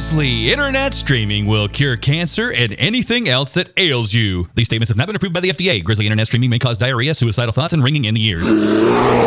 Grizzly Internet streaming will cure cancer and anything else that ails you. These statements have not been approved by the FDA. Grizzly Internet streaming may cause diarrhea, suicidal thoughts, and ringing in the ears.